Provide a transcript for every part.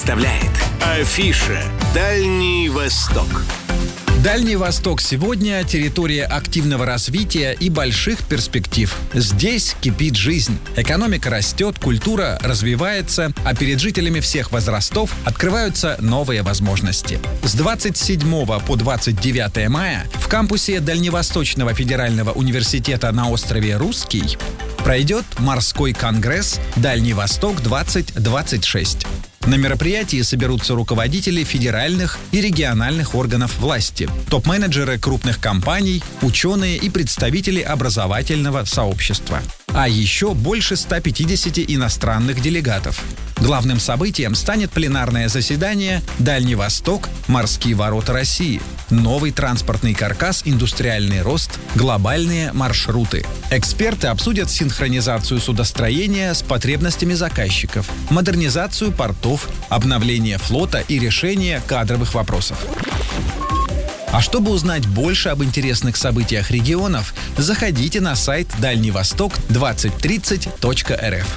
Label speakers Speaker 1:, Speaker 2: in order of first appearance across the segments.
Speaker 1: Представляет Афиша «Дальний Восток».
Speaker 2: Дальний Восток сегодня – территория активного развития и больших перспектив. Здесь кипит жизнь. Экономика растет, культура развивается, а перед жителями всех возрастов открываются новые возможности. С 27 по 29 мая в кампусе Дальневосточного федерального университета на острове Русский пройдет морской конгресс «Дальний Восток-2026». На мероприятии соберутся руководители федеральных и региональных органов власти, топ-менеджеры крупных компаний, ученые и представители образовательного сообщества. А еще больше 150 иностранных делегатов. Главным событием станет пленарное заседание «Дальний Восток. Морские ворота России». Новый транспортный каркас, индустриальный рост, глобальные маршруты. Эксперты обсудят синхронизацию судостроения с потребностями заказчиков, модернизацию портов, обновление флота и решение кадровых вопросов. А чтобы узнать больше об интересных событиях регионов, заходите на сайт дальневосток2030.рф.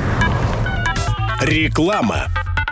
Speaker 1: Реклама.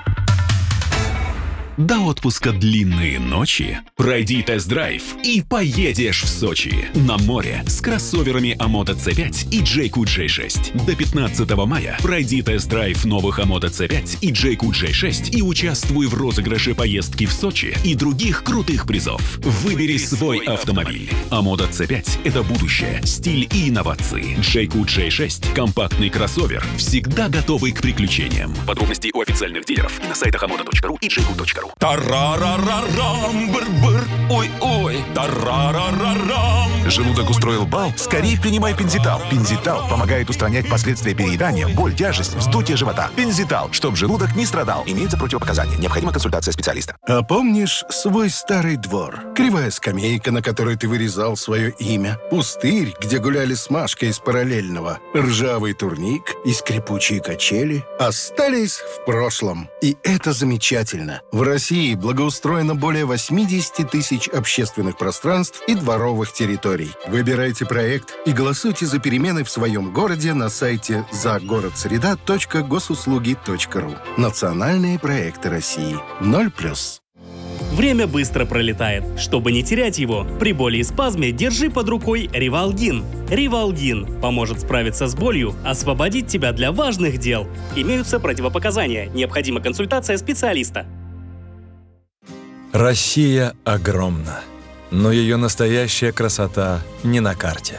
Speaker 1: До отпуска длинные ночи. Пройди тест-драйв и поедешь в Сочи. На море с кроссоверами Amoda C5 и Jayco J6. До 15 мая пройди тест-драйв новых Amoda C5 и Jayco J6 и участвуй в розыгрыше поездки в Сочи и других крутых призов. Выбери свой автомобиль. Amoda C5 — это будущее, стиль и инновации. Jayco J6 — компактный кроссовер, всегда готовый к приключениям. Подробности у официальных дилеров и на сайтах amoda.ru и jayco.ru.
Speaker 3: Тарарарарам, быр-быр, ой-ой, тарарарарам. Желудок устроил бал? Скорее принимай Пензитал. Пензитал помогает устранять последствия переедания, боль, тяжесть, вздутие живота. Пензитал, чтоб желудок не страдал. Имеются противопоказания. Необходима консультация специалиста.
Speaker 4: А помнишь свой старый двор? Кривая скамейка, на которой ты вырезал свое имя. Пустырь, где гуляли с Машкой из параллельного. Ржавый турник и скрипучие качели остались в прошлом. И это замечательно. В России благоустроено более 80 тысяч общественных пространств и дворовых территорий. Выбирайте проект и голосуйте за перемены в своем городе на сайте загородсреда.госуслуги.ру. Национальные проекты России. 0+.
Speaker 5: Время быстро пролетает. Чтобы не терять его, при боли и спазме держи под рукой Ривалгин. Ривалгин поможет справиться с болью, освободить тебя для важных дел. Имеются противопоказания. Необходима консультация специалиста.
Speaker 6: Россия огромна, но ее настоящая красота не на карте.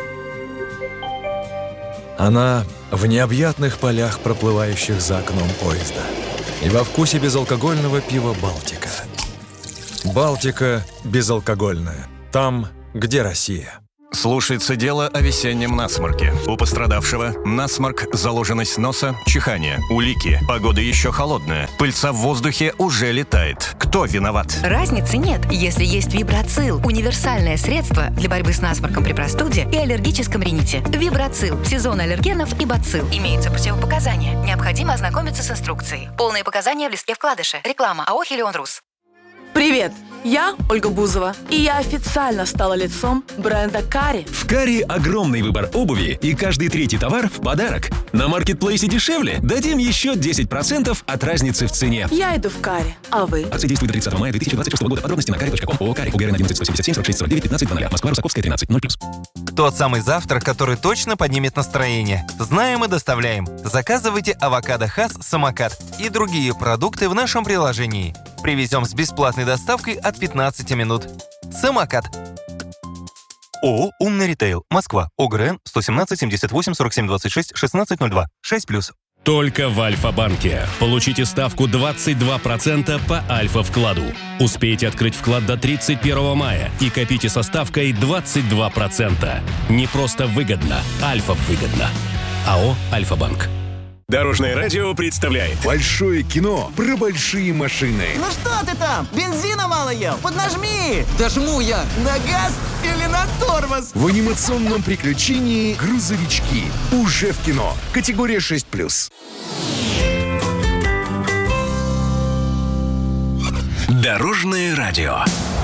Speaker 6: Она в необъятных полях, проплывающих за окном поезда, и во вкусе безалкогольного пива «Балтика». «Балтика» безалкогольная. Там, где Россия.
Speaker 7: Слушается дело о весеннем насморке. У пострадавшего насморк, заложенность носа, чихание, улики. Погода еще холодная. Пыльца в воздухе уже летает. Кто виноват?
Speaker 8: Разницы нет, если есть Вибрацил. Универсальное средство для борьбы с насморком при простуде и аллергическом рините. Вибрацил. Сезон аллергенов и бацилл. Имеются противопоказания. Необходимо ознакомиться с инструкцией. Полные показания в листке вкладыша. Реклама АО «Хелион Рус».
Speaker 9: Привет! Я Ольга Бузова, и я официально стала лицом бренда Кари.
Speaker 10: В Кари огромный выбор обуви, и каждый третий товар в подарок. На маркетплейсе дешевле? Дадим еще 10% от разницы в цене.
Speaker 9: Я иду в Кари, а вы?
Speaker 10: Акция действует до 30 мая 2026 года. Подробности на kari.com. ООО «Кари». УГРН 11 177 46 49 15 00. Москва, Русаковская, 13 0+.
Speaker 11: Тот самый завтрак, который точно поднимет настроение. Знаем и доставляем. Заказывайте авокадо Хас Самокат и другие продукты в нашем приложении. Привезем с бесплатной доставкой от 15 минут. Самокат. ООО «Умный ритейл». Москва. ОГРН 117 78 47 26 1602. 6+.
Speaker 12: Только в Альфа-банке. Получите ставку 22% по Альфа-вкладу. Успейте открыть вклад до 31 мая и копите со ставкой 22%. Не просто выгодно, Альфа-выгодно. АО «Альфа-банк».
Speaker 1: Дорожное радио представляет
Speaker 13: большое кино про большие машины.
Speaker 14: Ну что ты там? Бензина мало ел? Поднажми!
Speaker 15: Да жму я!
Speaker 14: На газ или на тормоз?
Speaker 13: В анимационном приключении «Грузовички». Уже в кино. Категория 6+.
Speaker 1: Дорожное радио.